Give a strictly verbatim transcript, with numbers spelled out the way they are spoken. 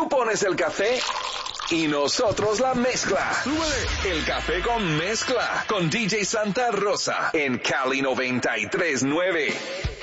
Tú pones el café y nosotros la mezcla. ¡Súbele! El café con mezcla con D J Santa Rosa en Cali noventa y tres punto nueve.